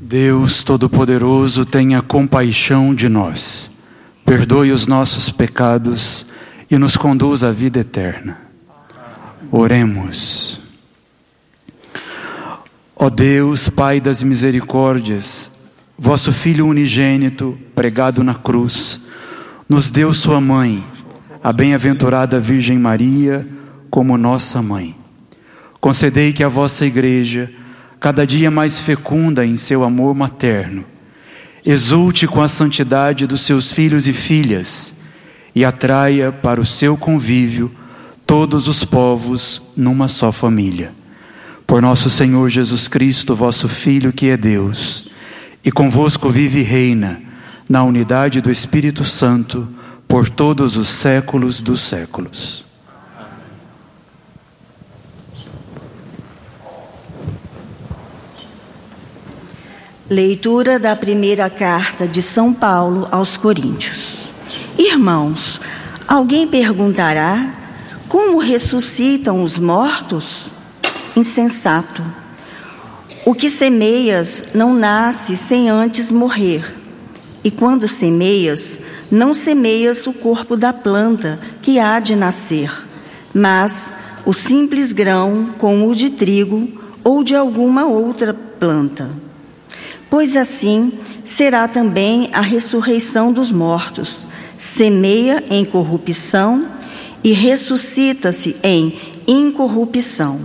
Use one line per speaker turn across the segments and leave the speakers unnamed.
Deus Todo-Poderoso, tenha compaixão de nós, perdoe os nossos pecados e nos conduz à vida eterna. Oremos. Ó Deus, Pai das misericórdias, vosso Filho unigênito, pregado na cruz, nos deu sua mãe, a bem-aventurada Virgem Maria, como nossa mãe. Concedei que a vossa Igreja, cada dia mais fecunda em seu amor materno, exulte com a santidade dos seus filhos e filhas e atraia para o seu convívio todos os povos numa só família. Por nosso Senhor Jesus Cristo, vosso Filho, que é Deus, e convosco vive e reina, na unidade do Espírito Santo, por todos os séculos dos séculos.
Leitura da primeira carta de São Paulo aos Coríntios. Irmãos, alguém perguntará: como ressuscitam os mortos? Insensato. O que semeias não nasce sem antes morrer. E quando semeias, não semeias o corpo da planta que há de nascer, mas o simples grão como o de trigo ou de alguma outra planta. Pois assim será também a ressurreição dos mortos. Semeia em corrupção e ressuscita-se em incorrupção.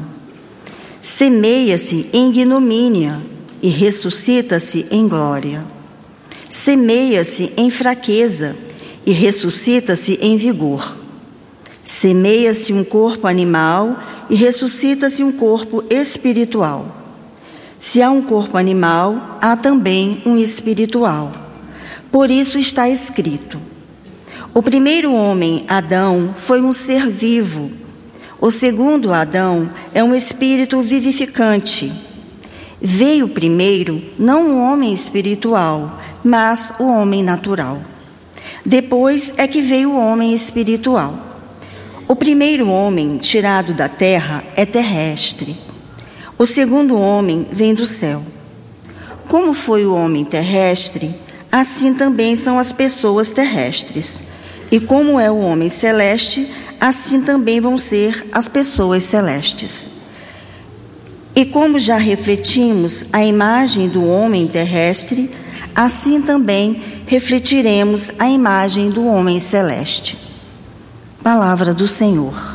Semeia-se em ignomínia e ressuscita-se em glória. Semeia-se em fraqueza e ressuscita-se em vigor. Semeia-se um corpo animal e ressuscita-se um corpo espiritual. Se há um corpo animal, há também um espiritual. Por isso está escrito: o primeiro homem, Adão, foi um ser vivo. O segundo Adão é um espírito vivificante. Veio primeiro não o homem espiritual, mas o homem natural. Depois é que veio o homem espiritual. O primeiro homem tirado da terra é terrestre. O segundo homem vem do céu. Como foi o homem terrestre, assim também são as pessoas terrestres. E como é o homem celeste, assim também vão ser as pessoas celestes. E como já refletimos a imagem do homem terrestre, assim também refletiremos a imagem do homem celeste. Palavra do Senhor.